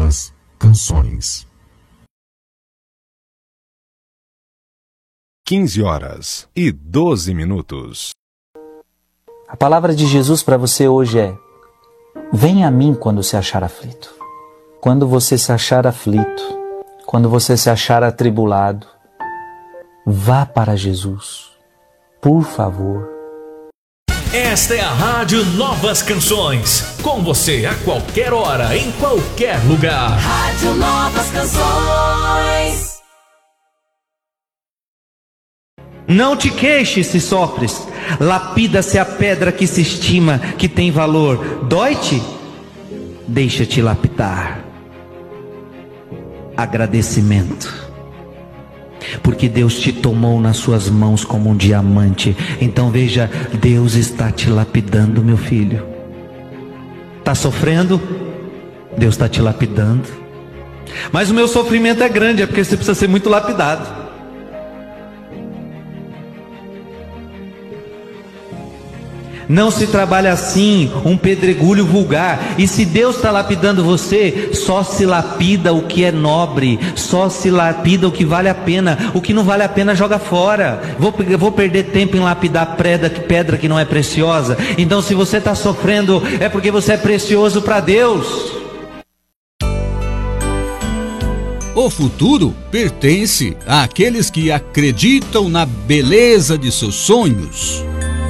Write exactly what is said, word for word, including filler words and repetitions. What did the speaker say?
Novas Canções. quinze horas e doze minutos. A palavra de Jesus para você hoje é: venha a mim quando se achar aflito. Quando você se achar aflito, quando você se achar atribulado, vá para Jesus, por favor. Esta é a Rádio Novas Canções, com você a qualquer hora, em qualquer lugar. Rádio Novas Canções. Não te queixes se sofres, lapida-se a pedra que se estima que tem valor. Dói-te? Deixa-te lapidar. Agradecimento. Porque Deus te tomou nas suas mãos como um diamante. Então veja, Deus está te lapidando, meu filho. Está sofrendo? Deus está te lapidando. Mas o meu sofrimento é grande, é porque você precisa ser muito lapidado. Não se trabalha assim, um pedregulho vulgar. E se Deus está lapidando você, só se lapida o que é nobre, só se lapida o que vale a pena. O que não vale a pena joga fora. Vou, vou perder tempo em lapidar pedra, pedra que não é preciosa. Então se você está sofrendo, é porque você é precioso para Deus. O futuro pertence àqueles que acreditam na beleza de seus sonhos.